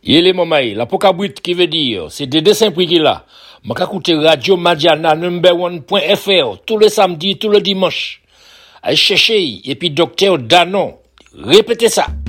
Yele Momaï, la Pokabrit qui veut dire, c'est des dessins prix là. M'a écouter Radio Madiana #1.fr tous les samedis, tous les dimanches. Allez chercher, et puis Docteur Danon. Répétez ça.